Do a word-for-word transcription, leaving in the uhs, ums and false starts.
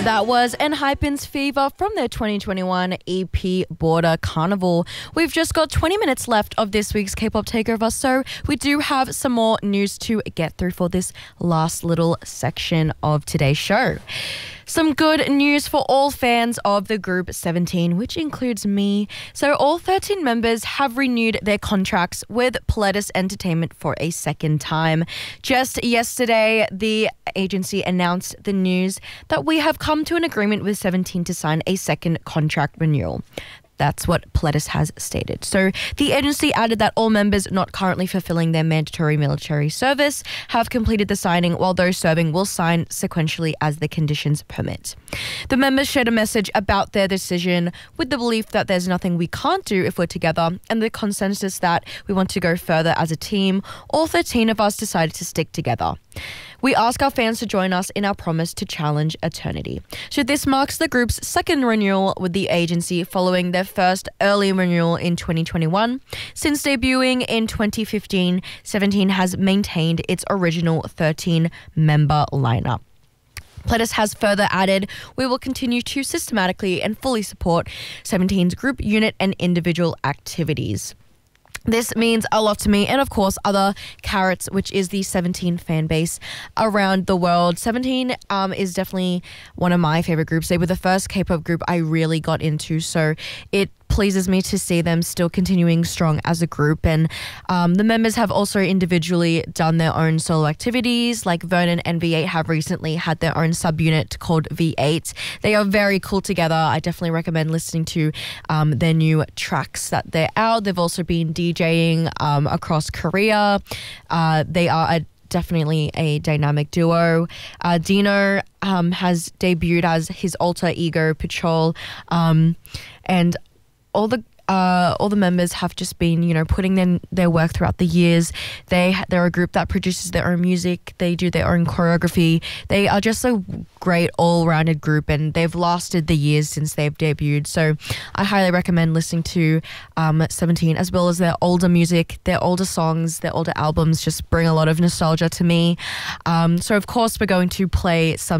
That was Enhypen's Fever from their twenty twenty-one E P Border Carnival. We've just got twenty minutes left of this week's K-pop Takeover, so we do have some more news to get through for this last little section of today's show. Some good news for all fans of the group Seventeen, which includes me. So all thirteen members have renewed their contracts with Pledis Entertainment for a second time. Just yesterday, the agency announced the news that we have come to an agreement with Seventeen to sign a second contract renewal. That's what Pledis has stated. So the agency added that all members not currently fulfilling their mandatory military service have completed the signing, while those serving will sign sequentially as the conditions permit. The members shared a message about their decision with the belief that there's nothing we can't do if we're together, and the consensus that we want to go further as a team. All thirteen of us decided to stick together. We ask our fans to join us in our promise to challenge eternity. So this marks the group's second renewal with the agency following their first early renewal in twenty twenty-one. Since debuting in twenty fifteen, Seventeen has maintained its original thirteen-member lineup. Pledis has further added, we will continue to systematically and fully support Seventeen's group, unit and individual activities. This means a lot to me and, of course, other Carrots, which is the Seventeen fan base around the world. Seventeen um, is definitely one of my favorite groups. They were the first K-pop group I really got into, so it pleases me to see them still continuing strong as a group. And um, the members have also individually done their own solo activities, like Vernon and V eight have recently had their own subunit called V eight. They are very cool together. I definitely recommend listening to um, their new tracks that they're out. They've also been DJing um, across Korea. Uh, they are a definitely a dynamic duo. Uh, Dino um, has debuted as his alter ego, Patrol, um, and all the uh, all the members have just been, you know, putting in their work throughout the years. They they're a group that produces their own music. They do their own choreography. They are just a great all-rounded group, and they've lasted the years since they've debuted. So I highly recommend listening to um, Seventeen, as well as their older music, their older songs, their older albums. Just bring a lot of nostalgia to me. Um, so of course we're going to play some